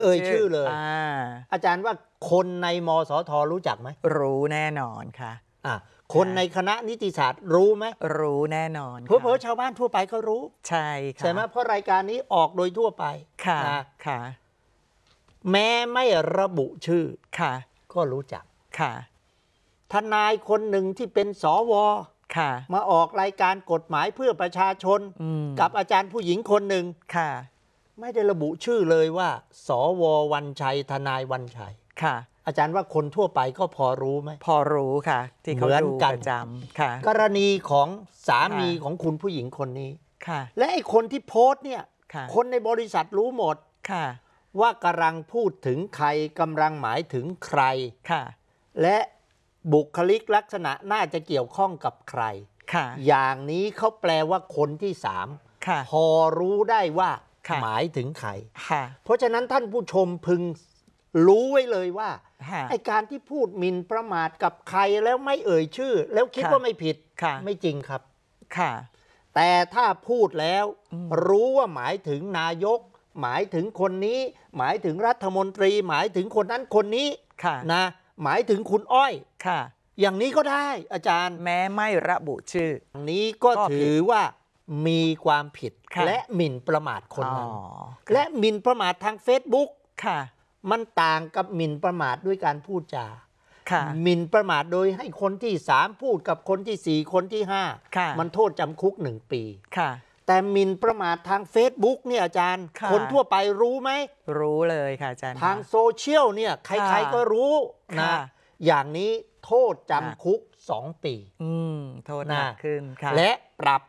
ชื่อเลยอาจารย์ว่าคนในมสท.รู้จักไหมรู้แน่นอนค่ะคนในคณะนิติศาสตร์รู้ไหมรู้แน่นอนเผลอๆชาวบ้านทั่วไปก็รู้ใช่ค่ะใช่ไหมเพราะรายการนี้ออกโดยทั่วไปค่ะแม้ไม่ระบุชื่อค่ะก็รู้จักค่ะทนายคนหนึ่งที่เป็นสวมาออกรายการกฎหมายเพื่อประชาชนกับอาจารย์ผู้หญิงคนหนึ่งไม่ได้ระบุชื่อเลยว่าสว.วันชัยทนายวันชัยอาจารย์ว่าคนทั่วไปก็พอรู้ไหมพอรู้ค่ะที่เขาดูประจำค่ะกรณีของสามีของคุณผู้หญิงคนนี้และไอ้คนที่โพสต์เนี่ยคนในบริษัทรู้หมดว่ากำลังพูดถึงใครกำลังหมายถึงใครและบุคลิกลักษณะน่าจะเกี่ยวข้องกับใครอย่างนี้เขาแปลว่าคนที่สามพอรู้ได้ว่าหมายถึงใครเพราะฉะนั้นท่านผู้ชมพึงรู้ไว้เลยว่าไอ้การที่พูดหมิ่นประมาทกับใครแล้วไม่เอ่ยชื่อแล้วคิดว่าไม่ผิดไม่จริงครับแต่ถ้าพูดแล้วรู้ว่าหมายถึงนายกหมายถึงคนนี้หมายถึงรัฐมนตรีหมายถึงคนนั้นคนนี้นะหมายถึงคุณอ้อยอย่างนี้ก็ได้อาจารย์แม้ไม่ระบุชื่ออย่างนี้ก็ถือว่ามีความผิดและหมิ่นประมาทคนนั้นและหมิ่นประมาททาง Facebook มันต่างกับหมิ่นประมาทด้วยการพูดจาหมิ่นประมาทโดยให้คนที่3พูดกับคนที่4คนที่5มันโทษจำคุก1 ปีแต่หมิ่นประมาททาง Facebook เนี่ยอาจารย์คนทั่วไปรู้ไหมรู้เลยค่ะอาจารย์ทางโซเชียลเนี่ยใครๆก็รู้นะอย่างนี้โทษจำคุก2 ปีโทษหนักขึ้นและปรับ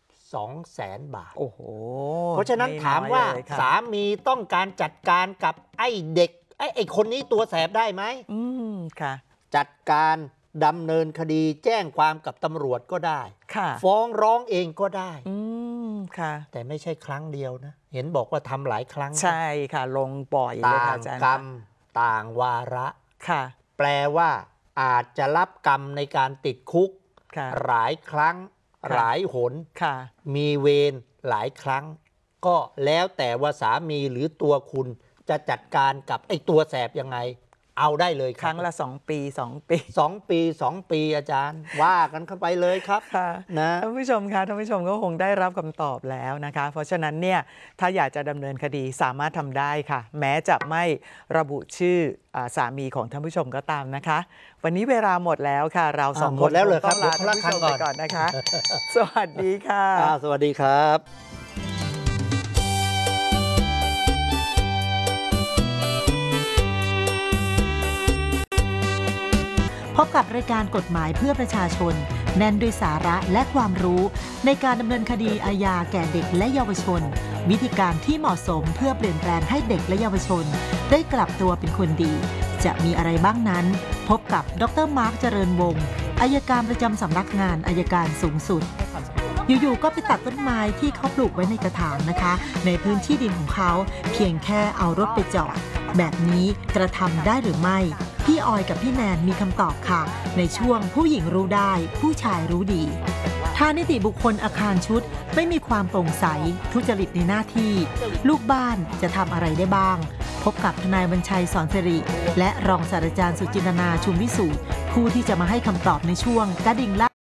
200,000 บาทโอ้โหเพราะฉะนั้นถามว่าสามีต้องการจัดการกับไอ้เด็กไอ้คนนี้ตัวแสบได้ไหมจัดการดำเนินคดีแจ้งความกับตำรวจก็ได้ฟ้องร้องเองก็ได้แต่ไม่ใช่ครั้งเดียวนะเห็นบอกว่าทำหลายครั้งใช่ค่ะลงบ่อยเลยค่ะอาจารย์ต่างกรรมต่างวาระแปลว่าอาจจะรับกรรมในการติดคุกหลายครั้งหลายหนมีเวรหลายครั้งก็แล้วแต่ว่าสามีหรือตัวคุณจะจัดการกับไอ้ตัวแสบยังไงเอาได้เลยครั้งละ2 ปี2 ปี 2 ปีอาจารย์ว่ากันเข้าไปเลยครับนะท่านผู้ชมคะท่านผู้ชมก็คงได้รับคำตอบแล้วนะคะเพราะฉะนั้นเนี่ยถ้าอยากจะดำเนินคดีสามารถทำได้ค่ะแม้จะไม่ระบุชื่อสามีของท่านผู้ชมก็ตามนะคะวันนี้เวลาหมดแล้วค่ะเรา2 คนต้องลาท่านผู้ชมไปก่อนนะคะสวัสดีค่ะสวัสดีครับพบกับรายการกฎหมายเพื่อประชาชนแน่นด้วยสาระและความรู้ในการดำเนินคดีอาญาแก่เด็กและเยาวชนวิธีการที่เหมาะสมเพื่อเปลี่ยนแปลงให้เด็กและเยาวชนได้กลับตัวเป็นคนดีจะมีอะไรบ้างนั้นพบกับดร.มาร์ค เจริญวงศ์อัยการประจำสำนักงานอัยการสูงสุดอยู่ๆก็ไปตัดต้นไม้ที่เขาปลูกไว้ในกระถางนะคะในพื้นที่ดินของเขาเพียงแค่เอารถไปจอดแบบนี้กระทำได้หรือไม่พี่ออยกับพี่แนนมีคำตอบค่ะในช่วงผู้หญิงรู้ได้ผู้ชายรู้ดีถ้านิติบุคคลอาคารชุดไม่มีความโปร่งใสทุจริตในหน้าที่ลูกบ้านจะทำอะไรได้บ้างพบกับทนายบัญชัยสอนสิริและรองศาสตราจารย์สุจินตนาชุมวิสูตรผู้ที่จะมาให้คำตอบในช่วงกระดิ่ง